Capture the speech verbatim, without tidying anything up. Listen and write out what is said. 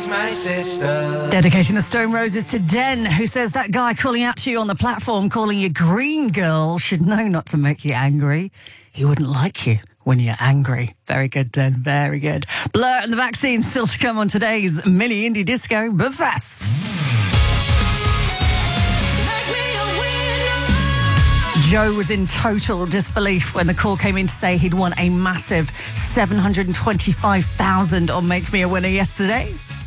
my sister. Dedicating the Stone Roses to Den, who says that guy calling out to you on the platform, calling you green girl, should know not to make you angry. He wouldn't like you when you're angry. Very good, Den. Very good. Blur and the Vaccine still to come on today's mini indie disco, but fast. Joe was in total disbelief when the call came in to say he'd won a massive seven hundred twenty-five thousand dollars on Make Me a Winner yesterday.